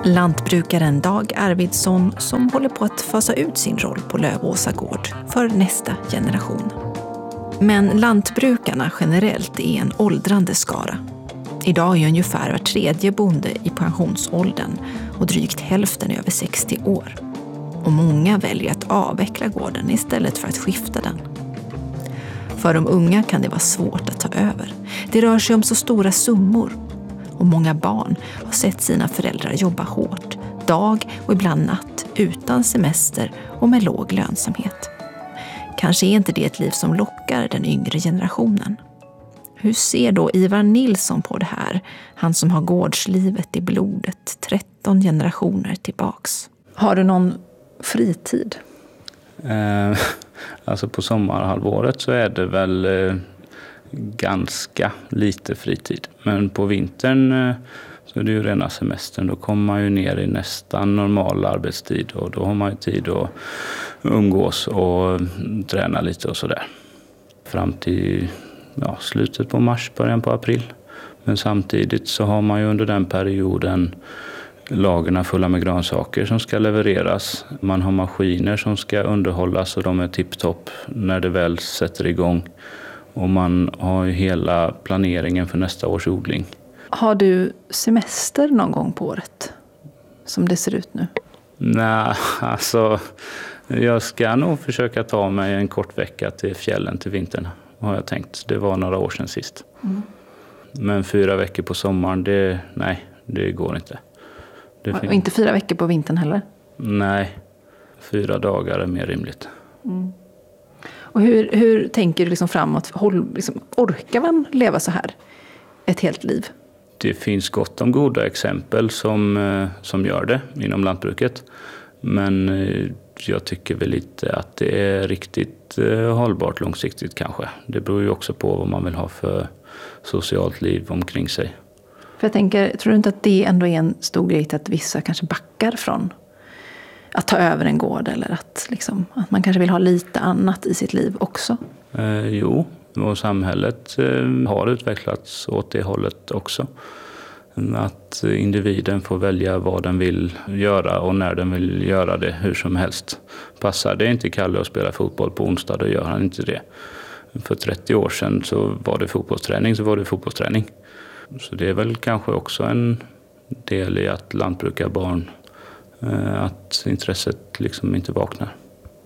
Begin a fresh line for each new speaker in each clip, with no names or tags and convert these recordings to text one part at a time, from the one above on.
Lantbrukaren Dag Arvidsson som håller på att fasa ut sin roll på Lövåsa gård för nästa generation. Men lantbrukarna generellt är en åldrande skara. Idag är ungefär var tredje bonde i pensionsåldern och drygt hälften över 60 år. Och många väljer att avveckla gården istället för att skifta den. För de unga kan det vara svårt att ta över. Det rör sig om så stora summor. Och många barn har sett sina föräldrar jobba hårt, dag och ibland natt, utan semester och med låg lönsamhet. Kanske är inte det ett liv som lockar den yngre generationen. Hur ser då Ivar Nilsson på det här? Han som har gårdslivet i blodet 13 generationer tillbaks. Har du någon fritid?
Alltså på sommarhalvåret så är det väl ganska lite fritid. Men på vintern så är det ju rena semestern. Då kommer man ju ner i nästan normal arbetstid. Och då har man ju tid att umgås och träna lite och sådär. Fram till slutet på mars, början på april. Men samtidigt så har man ju under den perioden lagerna fulla med grönsaker som ska levereras. Man har maskiner som ska underhållas och de är tipptopp när det väl sätter igång. Och man har ju hela planeringen för nästa års odling.
Har du semester någon gång på året som det ser ut nu?
Nej, alltså jag ska nog försöka ta mig en kort vecka till fjällen till vintern. Har jag tänkt. Det var några år sedan sist. Men 4 veckor på sommaren, det går inte.
Och inte 4 veckor på vintern heller?
Nej, 4 dagar är mer rimligt.
Och hur tänker du liksom framåt? Orkar man leva så här ett helt liv?
Det finns gott om goda exempel som gör det inom lantbruket. Men jag tycker väl inte att det är riktigt hållbart långsiktigt kanske. Det beror ju också på vad man vill ha för socialt liv omkring sig.
För jag tänker, tror du inte att det ändå är en stor grej att vissa kanske backar från att ta över en gård eller att man kanske vill ha lite annat i sitt liv också?
Jo, och samhället har utvecklats åt det hållet också. Att individen får välja vad den vill göra och när den vill göra det hur som helst. Passar det inte Kalle att spela fotboll på onsdag, då gör han inte det. För 30 år sedan så var det fotbollsträning. Så det är väl kanske också en del i att lantbrukarbarn, att intresset inte vaknar.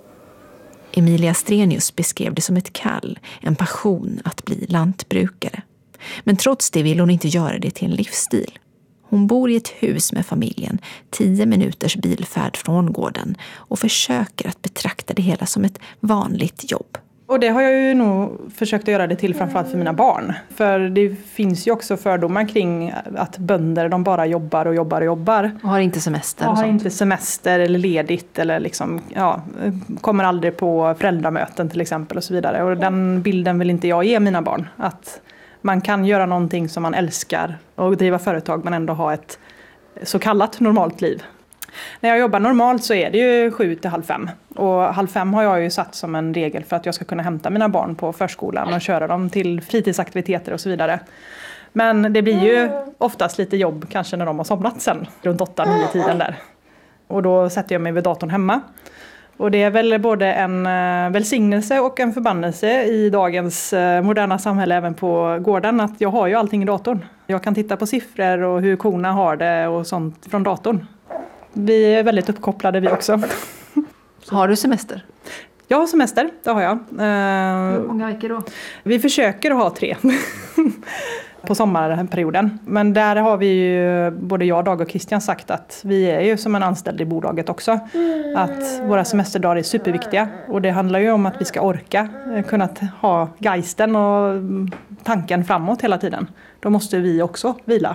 Emilia Strenius beskrev det som ett kall, en passion att bli lantbrukare. Men trots det vill hon inte göra det till en livsstil. Hon bor i ett hus med familjen, 10 minuters bilfärd från gården och försöker att betrakta det hela som ett vanligt jobb.
Och det har jag ju nog försökt att göra det till framförallt för mina barn. För det finns ju också fördomar kring att bönder de bara jobbar.
Och har inte semester och sånt.
Har inte semester eller ledigt eller kommer aldrig på föräldramöten till exempel och så vidare. Och den bilden vill inte jag ge mina barn. Att man kan göra någonting som man älskar och driva företag men ändå ha ett så kallat normalt liv. När jag jobbar normalt så är det ju 7 till 4:30. Och 4:30 har jag ju satt som en regel för att jag ska kunna hämta mina barn på förskolan och köra dem till fritidsaktiviteter och så vidare. Men det blir ju oftast lite jobb kanske när de har somnat sen, runt 8-9 tiden där. Och då sätter jag mig vid datorn hemma. Och det är väl både en välsignelse och en förbannelse i dagens moderna samhälle även på gården att jag har ju allting i datorn. Jag kan titta på siffror och hur korna har det och sånt från datorn. Vi är väldigt uppkopplade vi också.
Har du semester?
Jag har semester, det har jag.
Hur många veckor då?
Vi försöker ha 3 på sommarperioden. Men där har vi ju, både jag, Dag och Christian sagt att vi är ju som en anställd i bolaget också. Att våra semesterdagar är superviktiga. Och det handlar ju om att vi ska orka kunna ha geisten och tanken framåt hela tiden. Då måste vi också vila.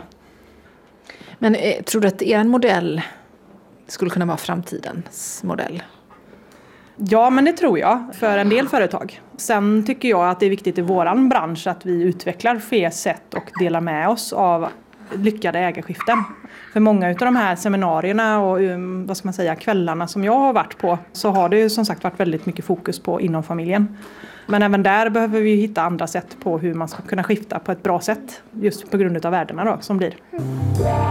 Men tror du att er modell skulle kunna vara framtidens modell?
Ja, men det tror jag för en del företag. Sen tycker jag att det är viktigt i våran bransch att vi utvecklar fler sätt och delar med oss av lyckade ägarskiften. För många av de här seminarierna och kvällarna som jag har varit på så har det ju som sagt varit väldigt mycket fokus på inom familjen. Men även där behöver vi hitta andra sätt på hur man ska kunna skifta på ett bra sätt just på grund av värdena då, som blir.